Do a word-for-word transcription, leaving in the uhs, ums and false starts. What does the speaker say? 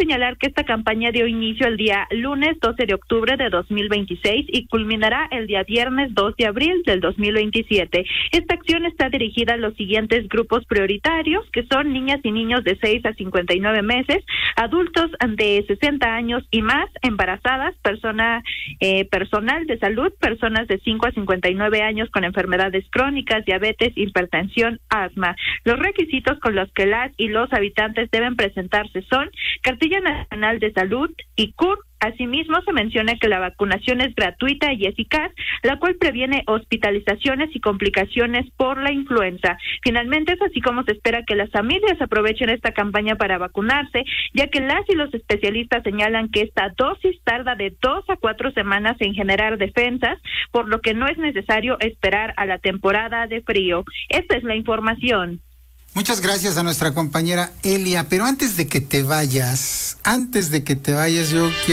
señalar que esta campaña dio inicio el día lunes doce de octubre de dos mil veintiséis y culminará el día viernes dos de abril del dos mil veintisiete. Esta acción está dirigida a los siguientes grupos prioritarios, que son niñas y niños de seis a cincuenta y nueve meses, adultos de sesenta años y más, embarazadas, persona eh, personal de salud, personas de cinco a cincuenta y nueve años con enfermedades crónicas, diabetes, hipertensión, asma. Los requisitos con los que las y los habitantes deben presentarse son Cartilla Nacional de Salud y C U R. Asimismo, se menciona que la vacunación es gratuita y eficaz, la cual previene hospitalizaciones y complicaciones por la influenza. Finalmente, es así como se espera que las familias aprovechen esta campaña para vacunarse, ya que las y los especialistas señalan que esta dosis tarda de dos a cuatro semanas en generar defensas, por lo que no es necesario esperar a la temporada de frío. Esta es la información. Muchas gracias a nuestra compañera Elia, pero antes de que te vayas, antes de que te vayas yo quiero